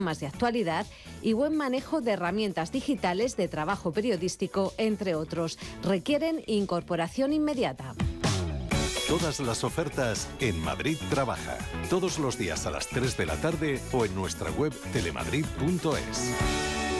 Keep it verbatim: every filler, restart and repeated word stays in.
de actualidad y buen manejo de herramientas digitales de trabajo periodístico, entre otros. Requieren incorporación inmediata. Todas las ofertas en Madrid Trabaja. Todos los días a las tres de la tarde o en nuestra web telemadrid punto es.